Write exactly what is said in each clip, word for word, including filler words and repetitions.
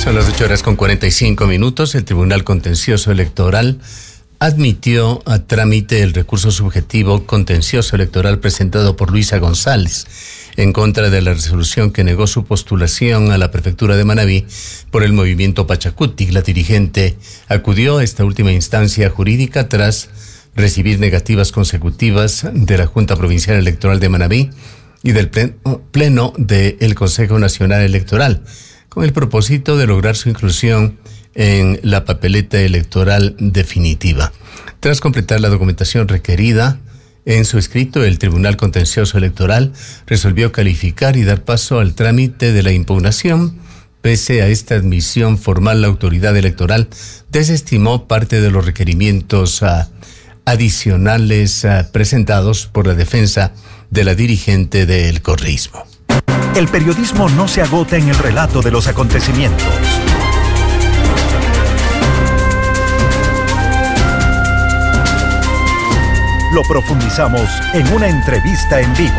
Son las ocho horas con cuarenta y cinco minutos. El Tribunal Contencioso Electoral admitió a trámite el recurso subjetivo contencioso electoral presentado por Luisa González en contra de la resolución que negó su postulación a la prefectura de Manabí por el movimiento Pachacutic. La dirigente acudió a esta última instancia jurídica tras recibir negativas consecutivas de la Junta Provincial Electoral de Manabí y del Pleno del Consejo Nacional Electoral, con el propósito de lograr su inclusión en la papeleta electoral definitiva. Tras completar la documentación requerida en su escrito, el Tribunal Contencioso Electoral resolvió calificar y dar paso al trámite de la impugnación. Pese a esta admisión formal, la autoridad electoral desestimó parte de los requerimientos uh, adicionales uh, presentados por la defensa de la dirigente del correísmo. El periodismo no se agota en el relato de los acontecimientos. Lo profundizamos en una entrevista en vivo.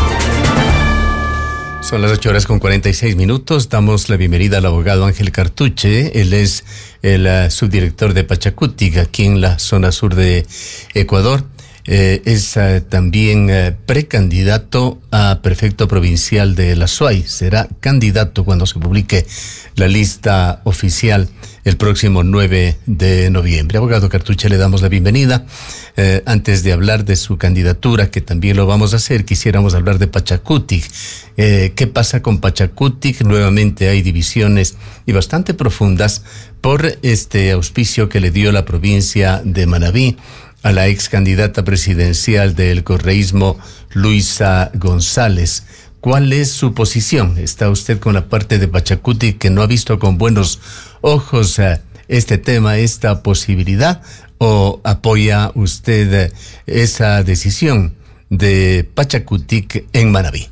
Son las ocho horas con cuarenta y seis minutos. Damos la bienvenida al abogado Ángel Cartuche. Él es el uh, subdirector de Pachacutic, aquí en la zona sur de Ecuador. Eh, es uh, también uh, precandidato a prefecto provincial de la Suay. Será candidato cuando se publique la lista oficial el próximo nueve de noviembre. Abogado Cartuche, le damos la bienvenida. Eh, antes de hablar de su candidatura, que también lo vamos a hacer, quisiéramos hablar de Pachacutic. Eh, ¿Qué pasa con Pachacutic? Nuevamente hay divisiones y bastante profundas por este auspicio que le dio la provincia de Manabí a la ex candidata presidencial del correísmo, Luisa González. ¿Cuál es su posición? ¿Está usted con la parte de Pachacutic que no ha visto con buenos ojos uh, este tema, esta posibilidad, o apoya usted uh, esa decisión de Pachacutic en Manabí?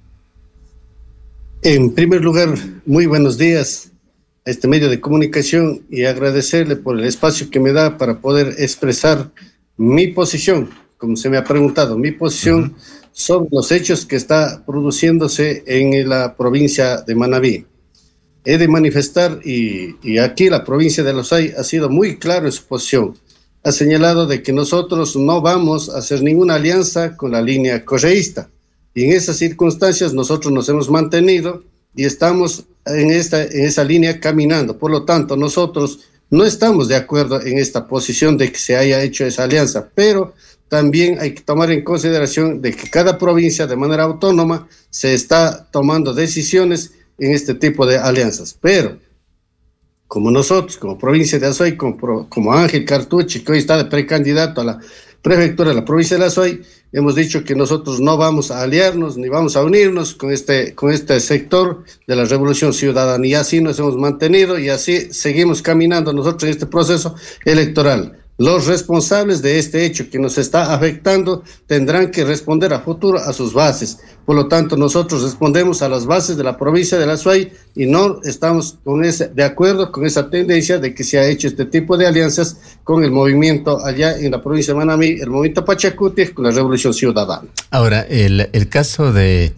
En primer lugar, muy buenos días a este medio de comunicación y agradecerle por el espacio que me da para poder expresar mi posición, como se me ha preguntado, mi posición uh-huh. sobre los hechos que está produciéndose en la provincia de Manabí. He de manifestar, y, y aquí la provincia de Los Hay ha sido muy claro en su posición. Ha señalado de que nosotros no vamos a hacer ninguna alianza con la línea correísta. Y en esas circunstancias nosotros nos hemos mantenido y estamos en, esta, en esa línea caminando. Por lo tanto, nosotros no estamos de acuerdo en esta posición de que se haya hecho esa alianza, pero también hay que tomar en consideración de que cada provincia de manera autónoma se está tomando decisiones en este tipo de alianzas. Pero como nosotros, como provincia de Azuay, como, como Ángel Cartuche, que hoy está de precandidato a la prefectura de la provincia de Azuay, hemos dicho que nosotros no vamos a aliarnos ni vamos a unirnos con este, con este sector de la Revolución Ciudadana, y así nos hemos mantenido y así seguimos caminando nosotros en este proceso electoral. Los responsables de este hecho que nos está afectando tendrán que responder a futuro a sus bases. Por lo tanto, nosotros respondemos a las bases de la provincia de la Suay y no estamos con ese, de acuerdo con esa tendencia de que se ha hecho este tipo de alianzas con el movimiento allá en la provincia de Manabí, el movimiento Pachacutic, con la Revolución Ciudadana. Ahora, el, el caso de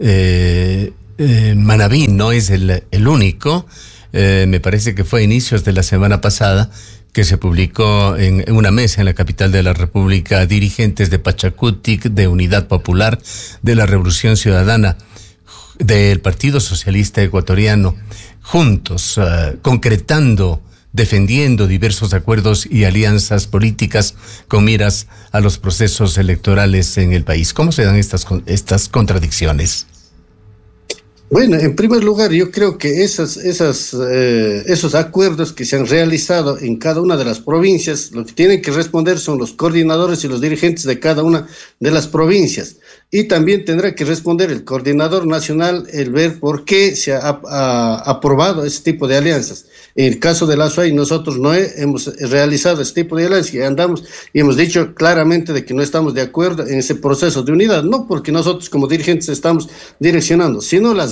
eh, eh, Manabí no es el, el único. Eh, me parece que fue a inicios de la semana pasada que se publicó en una mesa en la capital de la República dirigentes de Pachacutic, de Unidad Popular, de la Revolución Ciudadana, del Partido Socialista Ecuatoriano, juntos, uh, concretando, defendiendo diversos acuerdos y alianzas políticas con miras a los procesos electorales en el país. ¿Cómo se dan estas, estas contradicciones? Bueno, en primer lugar, yo creo que esas, esas, eh, esos acuerdos que se han realizado en cada una de las provincias, lo que tienen que responder son los coordinadores y los dirigentes de cada una de las provincias. Y también tendrá que responder el coordinador nacional, el ver por qué se ha, ha aprobado ese tipo de alianzas. En el caso de la Suay, nosotros no he, hemos realizado ese tipo de alianzas y andamos y hemos dicho claramente de que no estamos de acuerdo en ese proceso de unidad, no porque nosotros como dirigentes estamos direccionando, sino las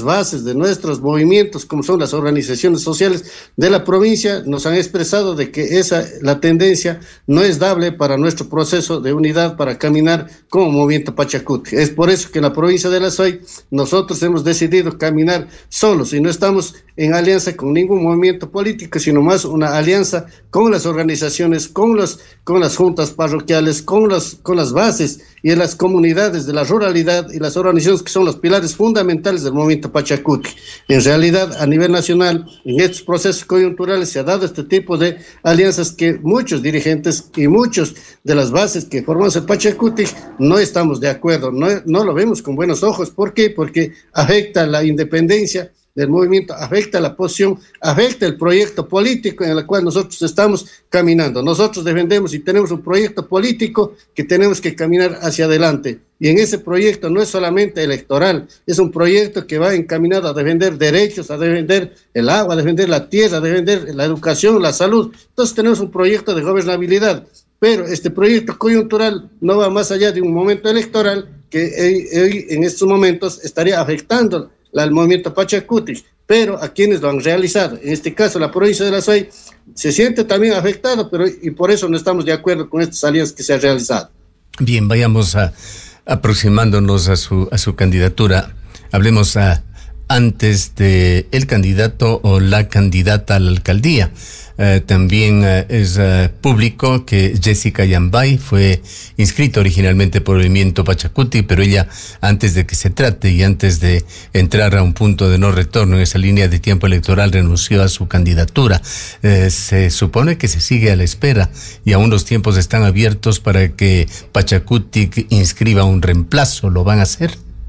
bases de nuestros movimientos, como son las organizaciones sociales de la provincia, nos han expresado de que esa, la tendencia no es dable para nuestro proceso de unidad para caminar como movimiento Pachacuti. Es por eso que en la provincia de La Suay nosotros hemos decidido caminar solos y no estamos en alianza con ningún movimiento político, sino más una alianza con las organizaciones, con, los, con las juntas parroquiales, con, los, con las bases y en las comunidades de la ruralidad y las organizaciones que son los pilares fundamentales del movimiento Pachacuti. En realidad, a nivel nacional, en estos procesos coyunturales se ha dado este tipo de alianzas que muchos dirigentes y muchos de las bases que formamos el Pachacuti no estamos de acuerdo, no, no lo vemos con buenos ojos. ¿Por qué? Porque afecta la independencia del movimiento, afecta la posición, afecta el proyecto político en el cual nosotros estamos caminando. Nosotros defendemos y tenemos un proyecto político que tenemos que caminar hacia adelante. Y en ese proyecto no es solamente electoral, es un proyecto que va encaminado a defender derechos, a defender el agua, a defender la tierra, a defender la educación, la salud. Entonces tenemos un proyecto de gobernabilidad. Pero este proyecto coyuntural no va más allá de un momento electoral que hoy, hoy en estos momentos estaría afectando al movimiento Pachacuti, pero a quienes lo han realizado. En este caso, la provincia de La Suay se siente también afectada, pero y por eso no estamos de acuerdo con estas alianzas que se han realizado. Bien, vayamos a, aproximándonos a su, a su candidatura. Hablemos a, antes de el candidato o la candidata a la alcaldía. Uh, también uh, es uh, público que Jessica Yambay fue inscrita originalmente por el movimiento Pachacuti, pero ella, antes de que se trate y antes de entrar a un punto de no retorno en esa línea de tiempo electoral, renunció a su candidatura. Uh, se supone que se sigue a la espera y aún los tiempos están abiertos para que Pachacuti inscriba un reemplazo. ¿Lo van a hacer?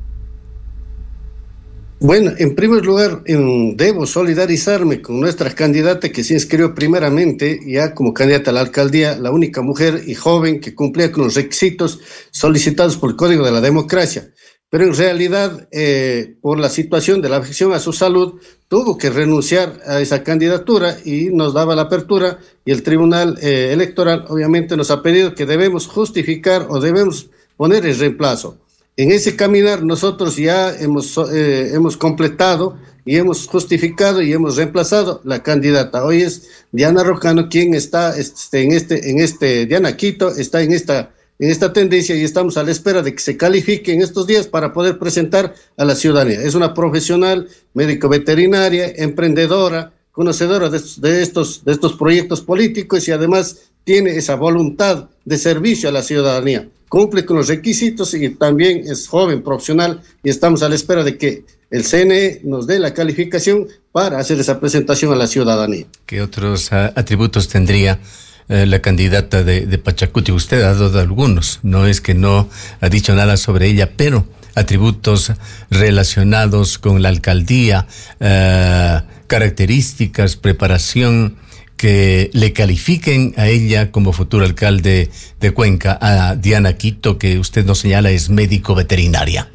Bueno, en primer lugar, en, debo solidarizarme con nuestra candidata que se inscribió primeramente ya como candidata a la alcaldía, la única mujer y joven que cumplía con los requisitos solicitados por el Código de la Democracia. Pero en realidad, eh, por la situación de la afección a su salud, tuvo que renunciar a esa candidatura y nos daba la apertura y el Tribunal eh, Electoral obviamente nos ha pedido que debemos justificar o debemos poner el reemplazo. En ese caminar nosotros ya hemos, eh, hemos completado y hemos justificado y hemos reemplazado la candidata. Hoy es Diana Rocano quien está este, en este, en este, Diana Quito está en esta, en esta tendencia y estamos a la espera de que se califique en estos días para poder presentar a la ciudadanía. Es una profesional, médico veterinaria, emprendedora, conocedora de, de, estos, de estos proyectos políticos y además tiene esa voluntad de servicio a la ciudadanía. Cumple con los requisitos y también es joven, profesional, y estamos a la espera de que el C N E nos dé la calificación para hacer esa presentación a la ciudadanía. ¿Qué otros uh, atributos tendría uh, la candidata de, de Pachacuti? Usted ha dado algunos, no es que no ha dicho nada sobre ella, pero atributos relacionados con la alcaldía, uh, características, preparación, que le califiquen a ella como futuro alcalde de Cuenca. A Diana Quito, que usted nos señala, es médico veterinaria.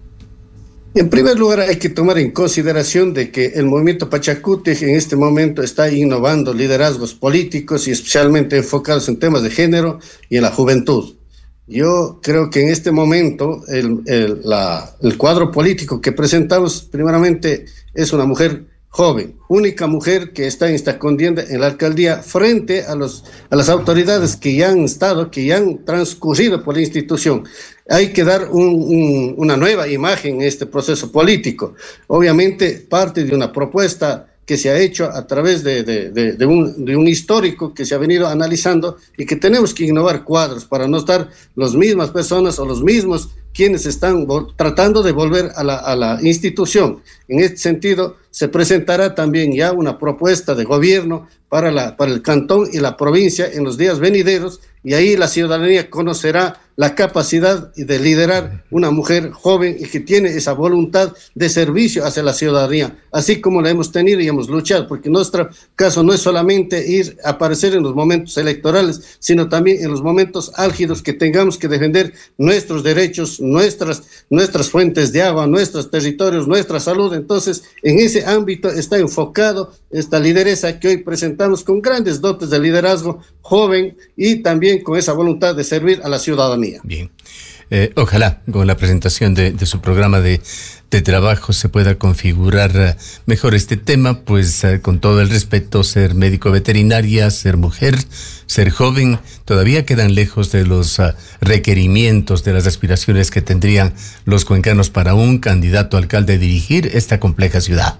En primer lugar, hay que tomar en consideración de que el movimiento Pachacuti en este momento está innovando liderazgos políticos y especialmente enfocados en temas de género y en la juventud. Yo creo que en este momento el, el, la, el cuadro político que presentamos primeramente es una mujer joven, única mujer que está en esta contienda en la alcaldía frente a, los, a las autoridades que ya han estado, que ya han transcurrido por la institución. Hay que dar un, un, una nueva imagen en este proceso político. Obviamente parte de una propuesta que se ha hecho a través de, de, de, de, un, de un histórico que se ha venido analizando y que tenemos que innovar cuadros para no estar las mismas personas o los mismos quienes están tratando de volver a la, a la institución. En este sentido, se presentará también ya una propuesta de gobierno para, la, para el cantón y la provincia en los días venideros, y ahí la ciudadanía conocerá la capacidad de liderar una mujer joven y que tiene esa voluntad de servicio hacia la ciudadanía, así como la hemos tenido y hemos luchado, porque nuestro caso no es solamente ir a aparecer en los momentos electorales, sino también en los momentos álgidos que tengamos que defender nuestros derechos, nuestras, nuestras fuentes de agua, nuestros territorios, nuestra salud. Entonces, en ese ámbito está enfocado esta lideresa que hoy presentamos con grandes dotes de liderazgo joven y también con esa voluntad de servir a la ciudadanía. Bien. Eh, ojalá con la presentación de, de su programa de, de trabajo se pueda configurar uh, mejor este tema, pues uh, con todo el respeto, ser médico veterinaria, ser mujer, ser joven, todavía quedan lejos de los uh, requerimientos, de las aspiraciones que tendrían los cuencanos para un candidato a alcalde dirigir esta compleja ciudad.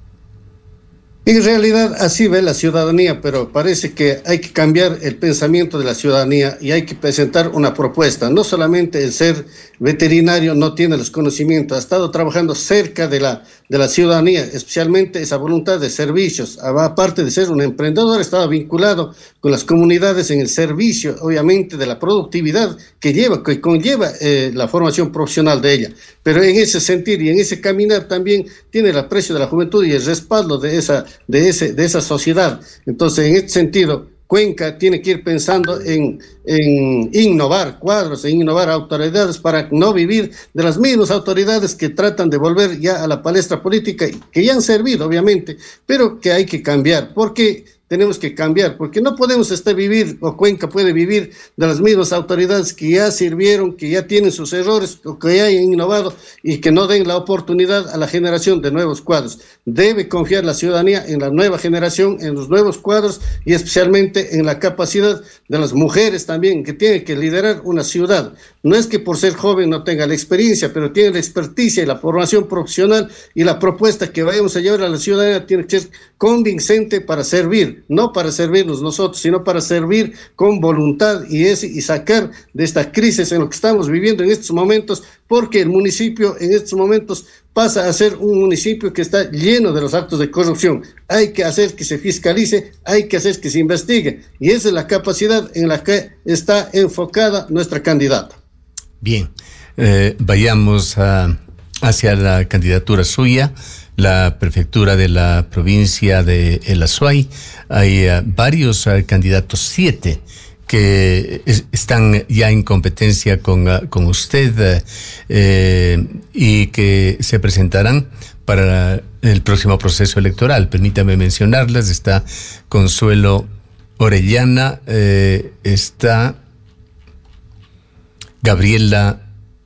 En realidad así ve la ciudadanía, pero parece que hay que cambiar el pensamiento de la ciudadanía y hay que presentar una propuesta. No solamente el ser veterinario no tiene los conocimientos, ha estado trabajando cerca de la, de la ciudadanía, especialmente esa voluntad de servicios. Aparte de ser un emprendedor, estaba vinculado con las comunidades en el servicio, obviamente, de la productividad que lleva, que conlleva eh, la formación profesional de ella. Pero en ese sentir y en ese caminar también tiene el aprecio de la juventud y el respaldo de esa de ese de esa sociedad. Entonces, en este sentido, Cuenca tiene que ir pensando en, en innovar cuadros, en innovar autoridades para no vivir de las mismas autoridades que tratan de volver ya a la palestra política, que ya han servido, obviamente, pero que hay que cambiar. Porque tenemos que cambiar, porque no podemos estar vivir, o Cuenca puede vivir de las mismas autoridades que ya sirvieron, que ya tienen sus errores, o que ya han innovado y que no den la oportunidad a la generación de nuevos cuadros. Debe confiar la ciudadanía en la nueva generación, en los nuevos cuadros y especialmente en la capacidad de las mujeres también, que tienen que liderar una ciudad. No es que por ser joven no tenga la experiencia, pero tiene la experticia y la formación profesional, y la propuesta que vayamos a llevar a la ciudadanía tiene que ser convincente para servir. No para servirnos nosotros, sino para servir con voluntad y, ese, y sacar de esta crisis en lo que estamos viviendo en estos momentos, porque el municipio en estos momentos pasa a ser un municipio que está lleno de los actos de corrupción. Hay que hacer que se fiscalice, hay que hacer que se investigue, y esa es la capacidad en la que está enfocada nuestra candidata. Bien, eh, vayamos a, hacia la candidatura suya. La prefectura de la provincia de El Azuay. Hay uh, varios uh, candidatos, siete, que es, están ya en competencia con, uh, con usted uh, eh, y que se presentarán para el próximo proceso electoral. Permítame mencionarlas. Está Consuelo Orellana, eh, está Gabriela,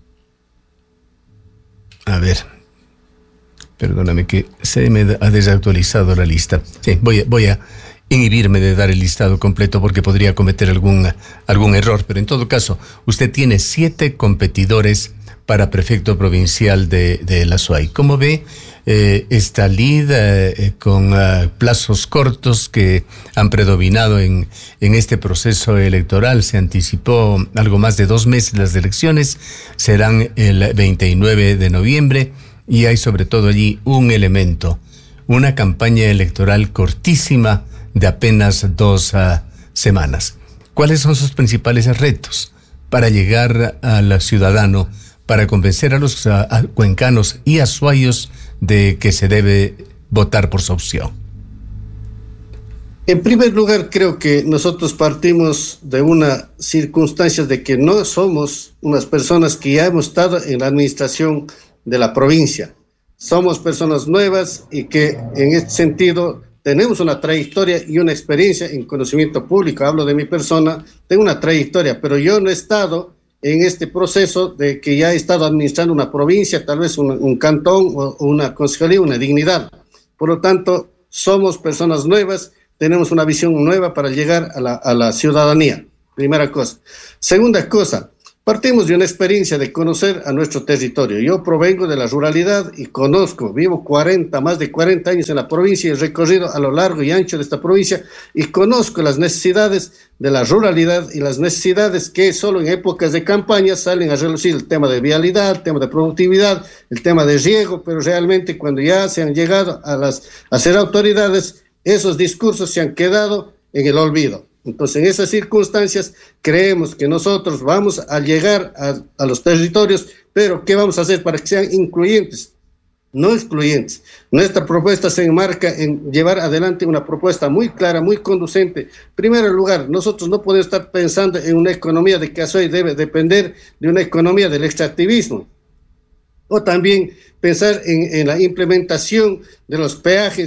a ver, perdóname que se me ha desactualizado la lista. Sí, voy a, voy a inhibirme de dar el listado completo porque podría cometer algún, algún error. Pero en todo caso, usted tiene siete competidores para prefecto provincial de, de El Azuay. ¿Cómo ve eh, esta lid eh, con uh, plazos cortos que han predominado en, en este proceso electoral? Se anticipó algo más de dos meses las elecciones, serán el veintinueve de noviembre. Y hay sobre todo allí un elemento, una campaña electoral cortísima de apenas dos uh, semanas. ¿Cuáles son sus principales retos para llegar al ciudadano, para convencer a los uh, a cuencanos y azuayos de que se debe votar por su opción? En primer lugar, creo que nosotros partimos de una circunstancia de que no somos unas personas que ya hemos estado en la administración de la provincia. Somos personas nuevas y que en este sentido tenemos una trayectoria y una experiencia en conocimiento público. Hablo de mi persona, tengo una trayectoria, pero yo no he estado en este proceso de que ya he estado administrando una provincia, tal vez un, un cantón o una concejalía, una dignidad. Por lo tanto, somos personas nuevas, tenemos una visión nueva para llegar a la, a la ciudadanía. Primera cosa. Segunda cosa, partimos de una experiencia de conocer a nuestro territorio. Yo provengo de la ruralidad y conozco, vivo cuarenta, más de cuarenta años en la provincia, he recorrido a lo largo y ancho de esta provincia y conozco las necesidades de la ruralidad y las necesidades que solo en épocas de campaña salen a relucir: el tema de vialidad, el tema de productividad, el tema de riego, pero realmente cuando ya se han llegado a, las, a ser autoridades, esos discursos se han quedado en el olvido. Entonces, en esas circunstancias, creemos que nosotros vamos a llegar a, a los territorios, pero ¿qué vamos a hacer para que sean incluyentes? No excluyentes. Nuestra propuesta se enmarca en llevar adelante una propuesta muy clara, muy conducente. En primer lugar, nosotros no podemos estar pensando en una economía de que Azuay debe depender de una economía del extractivismo. O también pensar en, en la implementación de los peajes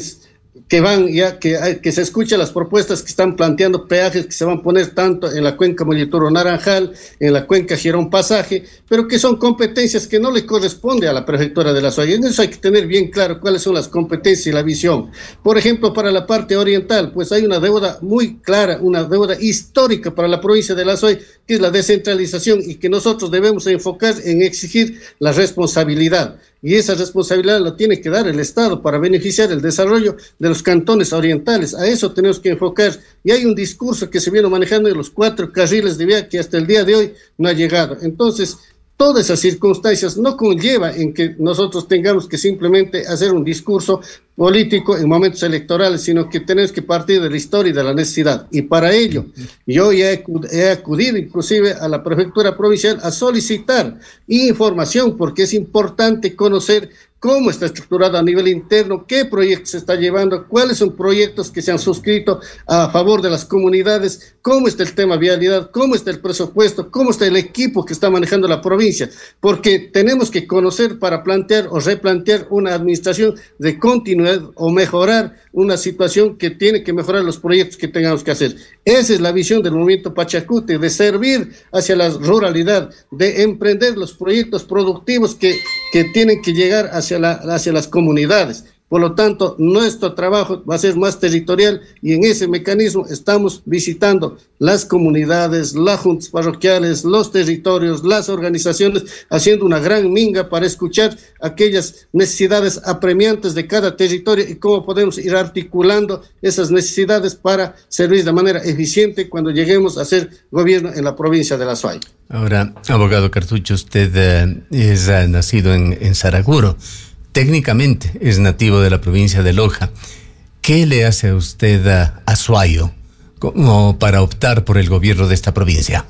que van ya, que, que se escuchan las propuestas que están planteando peajes que se van a poner tanto en la cuenca Mollituro Naranjal, en la cuenca Girón Pasaje, pero que son competencias que no le corresponde a la prefectura de la SUAY. En eso hay que tener bien claro cuáles son las competencias y la visión. Por ejemplo, para la parte oriental, pues hay una deuda muy clara, una deuda histórica para la provincia de la SUAY, que es la descentralización y que nosotros debemos enfocar en exigir la responsabilidad. Y esa responsabilidad la tiene que dar el Estado para beneficiar el desarrollo de los cantones orientales. A eso tenemos que enfocar. Y hay un discurso que se viene manejando en los cuatro carriles de vía que hasta el día de hoy no ha llegado. Entonces, todas esas circunstancias no conlleva en que nosotros tengamos que simplemente hacer un discurso político en momentos electorales, sino que tenemos que partir de la historia y de la necesidad. Y para ello, yo ya he acudido inclusive a la prefectura provincial a solicitar información, porque es importante conocer cómo está estructurado a nivel interno, qué proyectos se está llevando, cuáles son proyectos que se han suscrito a favor de las comunidades, cómo está el tema vialidad, cómo está el presupuesto, cómo está el equipo que está manejando la provincia, porque tenemos que conocer para plantear o replantear una administración de continuidad o mejorar una situación que tiene que mejorar los proyectos que tengamos que hacer. Esa es la visión del movimiento Pachacuti, de servir hacia la ruralidad, de emprender los proyectos productivos que, que tienen que llegar hacia Hacia, la, hacia las comunidades. Por lo tanto, nuestro trabajo va a ser más territorial y en ese mecanismo estamos visitando las comunidades, las juntas parroquiales, los territorios, las organizaciones, haciendo una gran minga para escuchar aquellas necesidades apremiantes de cada territorio y cómo podemos ir articulando esas necesidades para servir de manera eficiente cuando lleguemos a ser gobierno en la provincia de la SUAY. Ahora, abogado Cartucho, usted uh, es uh, nacido en, en Saraguro. Técnicamente es nativo de la provincia de Loja. ¿Qué le hace a usted a, a Suayo como para optar por el gobierno de esta provincia?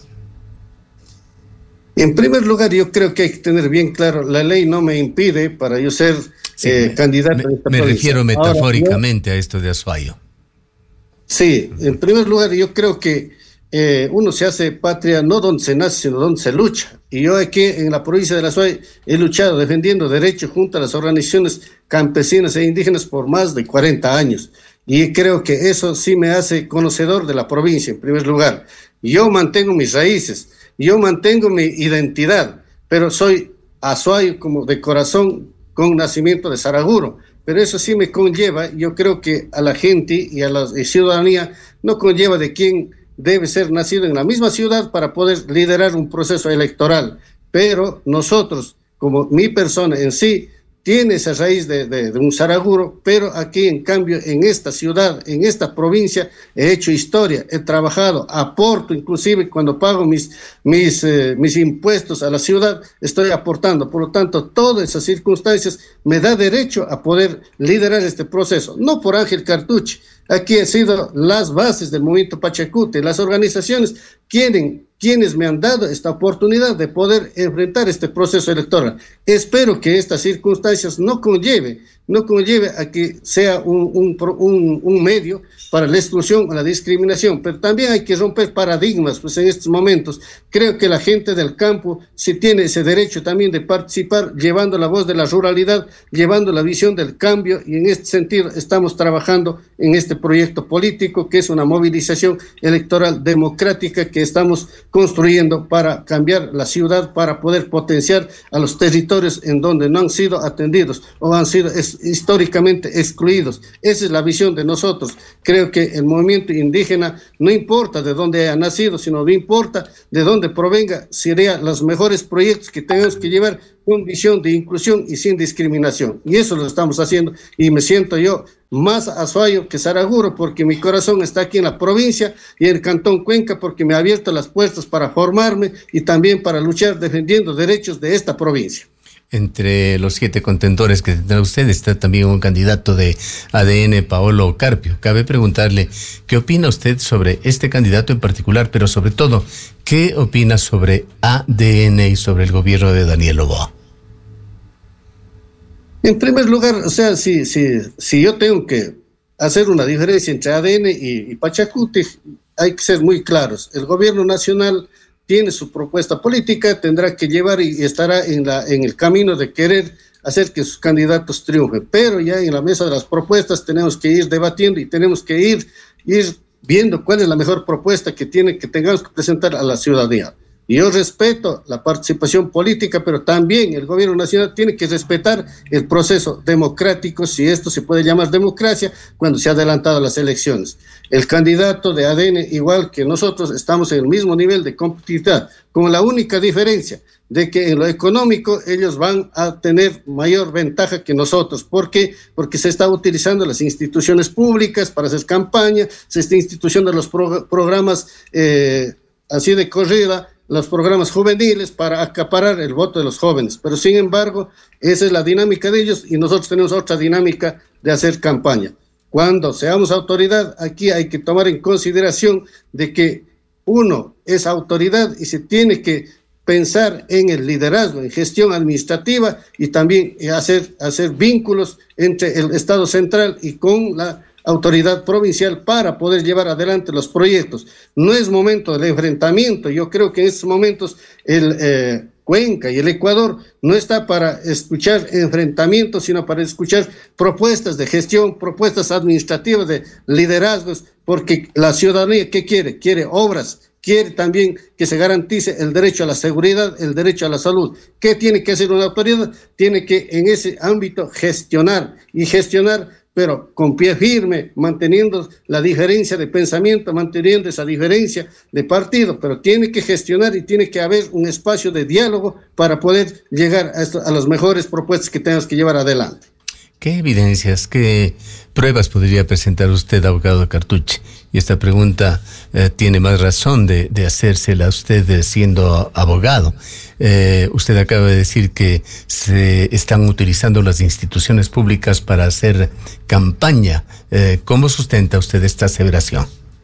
En primer lugar, yo creo que hay que tener bien claro, la ley no me impide para yo ser sí, eh, me, candidato me, a esta me provincia. refiero metafóricamente Ahora, yo, a esto de Azuayo. Sí, en primer lugar, yo creo que Eh, uno se hace patria no donde se nace, sino donde se lucha. Y yo aquí en la provincia de la SUAY he luchado defendiendo derechos junto a las organizaciones campesinas e indígenas por más de cuarenta años. Y creo que eso sí me hace conocedor de la provincia, en primer lugar. Yo mantengo mis raíces, yo mantengo mi identidad, pero soy azuayo como de corazón con nacimiento de Saraguro. Pero eso sí me conlleva, yo creo que a la gente y a la ciudadanía no conlleva de quién debe ser nacido en la misma ciudad para poder liderar un proceso electoral, pero nosotros, como mi persona en sí, tiene esa raíz de, de, de un Saraguro, pero aquí en cambio en esta ciudad, en esta provincia, he hecho historia, he trabajado, aporto, inclusive cuando pago mis, mis, eh, mis impuestos a la ciudad, estoy aportando. Por lo tanto, todas esas circunstancias me da derecho a poder liderar este proceso, no por Ángel Cartucho. Aquí han sido las bases del movimiento Pachacuti, las organizaciones quieren, quienes me han dado esta oportunidad de poder enfrentar este proceso electoral. Espero que estas circunstancias no conlleve, no conlleve a que sea un, un, un, un medio para la exclusión o la discriminación, pero también hay que romper paradigmas, pues en estos momentos creo que la gente del campo sí tiene ese derecho también de participar, llevando la voz de la ruralidad, llevando la visión del cambio, y en este sentido estamos trabajando en este proyecto político que es una movilización electoral democrática que estamos construyendo para cambiar la ciudad, para poder potenciar a los territorios en donde no han sido atendidos o han sido es, históricamente excluidos. Esa es la visión de nosotros. Creo que el movimiento indígena no importa de dónde haya nacido, sino no importa de dónde provenga, serían los mejores proyectos que tenemos que llevar con visión de inclusión y sin discriminación. Y eso lo estamos haciendo, y me siento yo más azuayo que Saraguro, porque mi corazón está aquí en la provincia y en el Cantón Cuenca, porque me ha abierto las puertas para formarme y también para luchar defendiendo derechos de esta provincia. Entre los siete contendores que tendrá usted está también un candidato de A D N, Paolo Carpio. Cabe preguntarle, ¿qué opina usted sobre este candidato en particular, pero sobre todo, qué opina sobre A D N y sobre el gobierno de Daniel Noboa? En primer lugar, o sea, si, si, si yo tengo que hacer una diferencia entre A D N y, y Pachacuti, hay que ser muy claros. El gobierno nacional tiene su propuesta política, tendrá que llevar y estará en, la, en el camino de querer hacer que sus candidatos triunfen. Pero ya en la mesa de las propuestas tenemos que ir debatiendo y tenemos que ir, ir viendo cuál es la mejor propuesta que, tiene, que tengamos que presentar a la ciudadanía. Y yo respeto la participación política, pero también el gobierno nacional tiene que respetar el proceso democrático, si esto se puede llamar democracia, cuando se ha adelantado las elecciones. El candidato de A D N, igual que nosotros, estamos en el mismo nivel de competitividad, con la única diferencia de que en lo económico ellos van a tener mayor ventaja que nosotros. ¿Por qué? Porque se está utilizando las instituciones públicas para hacer campaña, se está institucionando los pro- programas eh, así de corrida, los programas juveniles para acaparar el voto de los jóvenes, pero sin embargo, esa es la dinámica de ellos y nosotros tenemos otra dinámica de hacer campaña. Cuando seamos autoridad, aquí hay que tomar en consideración de que uno es autoridad y se tiene que pensar en el liderazgo, en gestión administrativa y también hacer, hacer vínculos entre el Estado central y con la autoridad provincial para poder llevar adelante los proyectos. No es momento del enfrentamiento. Yo creo que en estos momentos el eh, Cuenca y el Ecuador no está para escuchar enfrentamientos, sino para escuchar propuestas de gestión, propuestas administrativas de liderazgos, porque la ciudadanía, ¿qué quiere? Quiere obras, quiere también que se garantice el derecho a la seguridad, el derecho a la salud. ¿Qué tiene que hacer una autoridad? Tiene que en ese ámbito gestionar y gestionar, pero con pie firme, manteniendo la diferencia de pensamiento, manteniendo esa diferencia de partido, pero tiene que gestionar y tiene que haber un espacio de diálogo para poder llegar a, esto, a las mejores propuestas que tengas que llevar adelante. ¿Qué evidencias, qué pruebas podría presentar usted, abogado Cartuche? Y esta pregunta eh, tiene más razón de, de hacérsela a usted eh, siendo abogado. Eh, usted acaba de decir que se están utilizando las instituciones públicas para hacer campaña. Eh, ¿Cómo sustenta usted esta aseveración?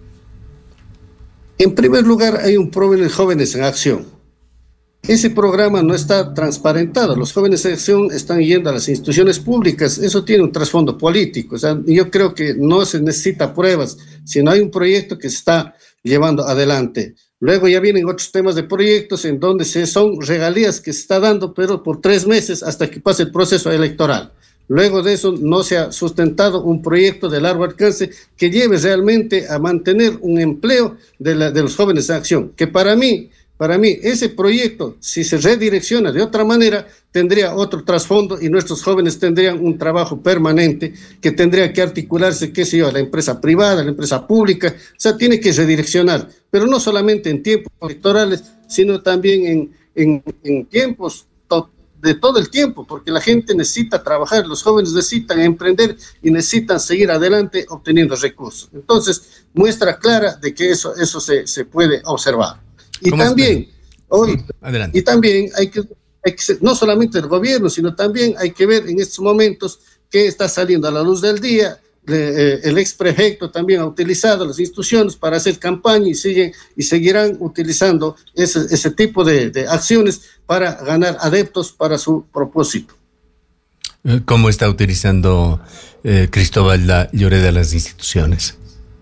En primer lugar, hay un programa de Jóvenes en Acción. Ese programa no está transparentado. Los jóvenes en acción están yendo a las instituciones públicas. Eso tiene un trasfondo político. O sea, yo creo que no se necesita pruebas, sino hay un proyecto que se está llevando adelante. Luego ya vienen otros temas de proyectos en donde se son regalías que se está dando, pero por tres meses hasta que pase el proceso electoral. Luego de eso no se ha sustentado un proyecto de largo alcance que lleve realmente a mantener un empleo de, la, de los jóvenes en acción, que para mí Para mí, ese proyecto, si se redirecciona de otra manera, tendría otro trasfondo y nuestros jóvenes tendrían un trabajo permanente que tendría que articularse, qué sé yo, la empresa privada, la empresa pública. O sea, tiene que redireccionar, pero no solamente en tiempos electorales, sino también en, en, en tiempos to- de todo el tiempo, porque la gente necesita trabajar, los jóvenes necesitan emprender y necesitan seguir adelante obteniendo recursos. Entonces, muestra clara de que eso, eso se, se puede observar. Y también, hoy, y también hay que, hay que ser, no solamente el gobierno, sino también hay que ver en estos momentos que está saliendo a la luz del día. Eh, el ex prefecto también ha utilizado las instituciones para hacer campaña y siguen y seguirán utilizando ese, ese tipo de, de acciones para ganar adeptos para su propósito. ¿Cómo está utilizando eh, Cristóbal Lloreda las instituciones?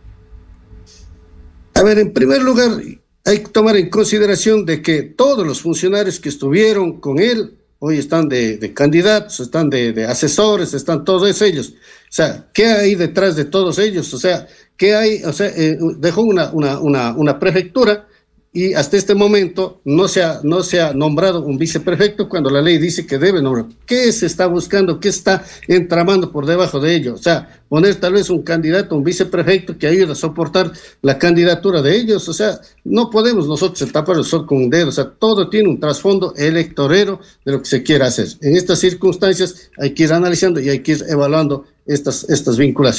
A ver, en primer lugar, hay que tomar en consideración de que todos los funcionarios que estuvieron con él hoy están de, de candidatos, están de, de asesores, están todos ellos. O sea, ¿qué hay detrás de todos ellos? O sea, ¿qué hay? O sea, eh, dejó una, una, una, una prefectura y hasta este momento no se ha, no se ha nombrado un viceprefecto cuando la ley dice que debe nombrar. ¿Qué se está buscando? ¿Qué está entramando por debajo de ello? O sea, poner tal vez un candidato, un viceprefecto que ayude a soportar la candidatura de ellos. O sea, no podemos nosotros tapar el sol con un dedo. O sea, todo tiene un trasfondo electorero de lo que se quiera hacer. En estas circunstancias hay que ir analizando y hay que ir evaluando estas, estas vinculaciones.